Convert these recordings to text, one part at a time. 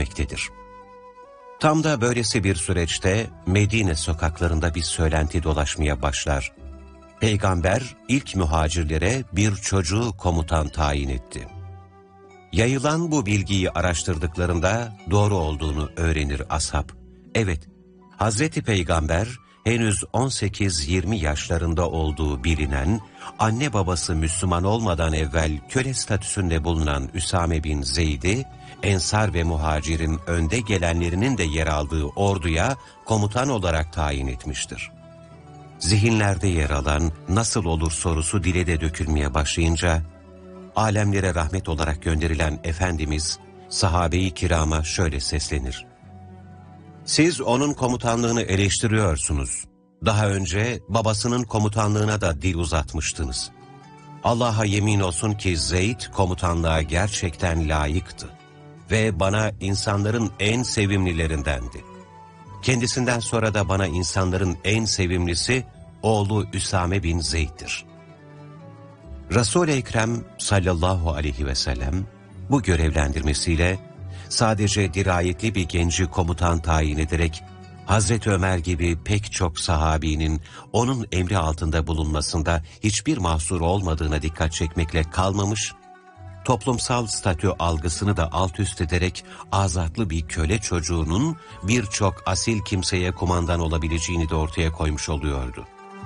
edilmektedir. Tam da böylesi bir süreçte Medine sokaklarında bir söylenti dolaşmaya başlar. Peygamber ilk muhacirlere bir çocuğu komutan tayin etti. Yayılan bu bilgiyi araştırdıklarında doğru olduğunu öğrenir ashab. Evet, Hazreti Peygamber henüz 18-20 yaşlarında olduğu bilinen, anne babası Müslüman olmadan evvel köle statüsünde bulunan Üsame bin Zeyd'i, Ensar ve Muhacir'in önde gelenlerinin de yer aldığı orduya komutan olarak tayin etmiştir. Zihinlerde yer alan nasıl olur sorusu dile de dökülmeye başlayınca, alemlere rahmet olarak gönderilen Efendimiz, sahabe-i kirama şöyle seslenir: "Siz onun komutanlığını eleştiriyorsunuz. Daha önce babasının komutanlığına da dil uzatmıştınız. Allah'a yemin olsun ki Zeyd komutanlığa gerçekten layıktı ve bana insanların en sevimlilerindendi. Kendisinden sonra da bana insanların en sevimlisi oğlu Üsame bin Zeyd'dir." Resul-i Ekrem sallallahu aleyhi ve sellem bu görevlendirmesiyle sadece dirayetli bir genci komutan tayin ederek Hazreti Ömer gibi pek çok sahabinin onun emri altında bulunmasında hiçbir mahsur olmadığına dikkat çekmekle kalmamış, toplumsal statü algısını da alt üst ederek azatlı bir köle çocuğunun birçok asil kimseye kumandan olabileceğini de ortaya koymuş oluyordu.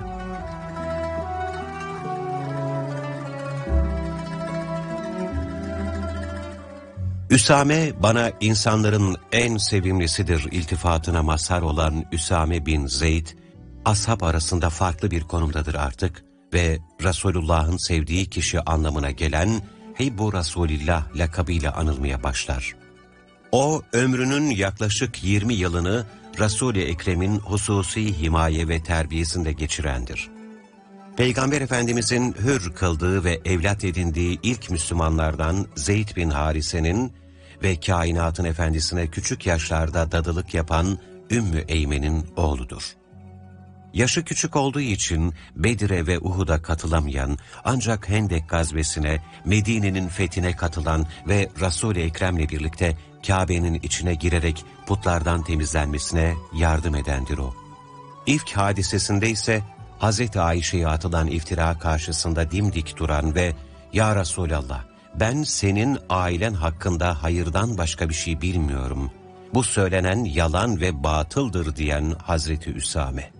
Üsame bana insanların en sevimlisidir iltifatına mazhar olan Üsame bin Zeyd, ashab arasında farklı bir konumdadır artık ve Resulullah'ın sevdiği kişi anlamına gelen Hibbu Resulillah lakabıyla anılmaya başlar. O ömrünün yaklaşık 20 yılını Resul-i Ekrem'in hususi himaye ve terbiyesinde geçirendir. Peygamber Efendimizin hür kıldığı ve evlat edindiği ilk Müslümanlardan Zeyd bin Harise'nin ve kainatın efendisine küçük yaşlarda dadılık yapan Ümmü Eymen'in oğludur. Yaşı küçük olduğu için Bedir'e ve Uhud'a katılamayan, ancak Hendek gazvesine, Medine'nin fethine katılan ve Resul-i Ekrem'le birlikte Kabe'nin içine girerek putlardan temizlenmesine yardım edendir o. İlk hadisesinde ise Hazreti Ayşe'ye atılan iftira karşısında dimdik duran ve "Ya Resulallah, ben senin ailen hakkında hayırdan başka bir şey bilmiyorum. Bu söylenen yalan ve batıldır" diyen Hazreti Üsame.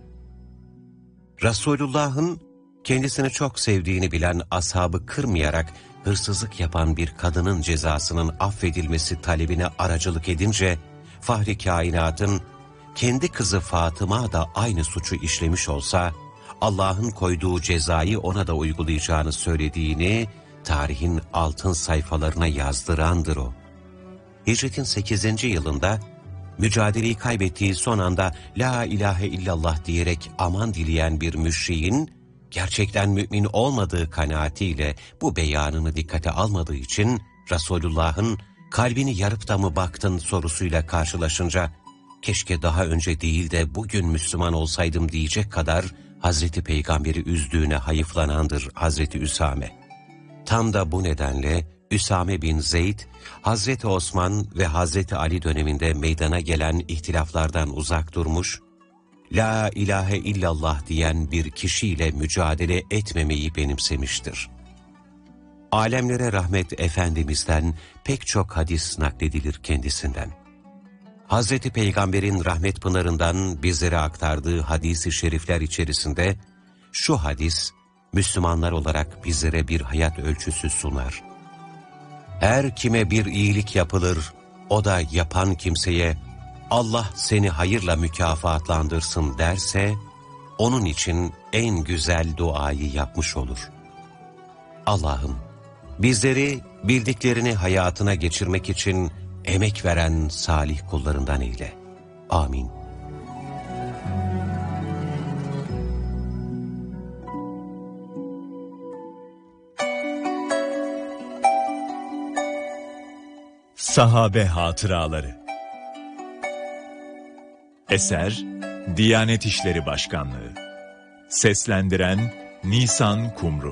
Resulullah'ın kendisini çok sevdiğini bilen ashabı kırmayarak hırsızlık yapan bir kadının cezasının affedilmesi talebine aracılık edince, Fahri Kainat'ın kendi kızı Fatıma da aynı suçu işlemiş olsa, Allah'ın koyduğu cezayı ona da uygulayacağını söylediğini tarihin altın sayfalarına yazdırandır o. Hicretin 8. yılında mücadeleyi kaybettiği son anda "La ilahe illallah" diyerek aman dileyen bir müşriğin gerçekten mümin olmadığı kanaatiyle bu beyanını dikkate almadığı için Resulullah'ın "Kalbini yarıp da mı baktın?" sorusuyla karşılaşınca "Keşke daha önce değil de bugün Müslüman olsaydım" diyecek kadar Hazreti Peygamber'i üzdüğüne hayıflanandır Hazreti Üsame. Tam da bu nedenle Üsame bin Zeyd, Hazreti Osman ve Hazreti Ali döneminde meydana gelen ihtilaflardan uzak durmuş, "La ilahe illallah" diyen bir kişiyle mücadele etmemeyi benimsemiştir. Alemlere rahmet Efendimiz'den pek çok hadis nakledilir kendisinden. Hazreti Peygamber'in rahmet pınarından bizlere aktardığı hadis-i şerifler içerisinde şu hadis, Müslümanlar olarak bizlere bir hayat ölçüsü sunar. Her kime bir iyilik yapılır, o da yapan kimseye "Allah seni hayırla mükafatlandırsın" derse, onun için en güzel duayı yapmış olur. Allah'ım, bizleri bildiklerini hayatına geçirmek için emek veren salih kullarından eyle. Amin. Sahabe Hatıraları. Eser Diyanet İşleri Başkanlığı. Seslendiren Nisan Kumru.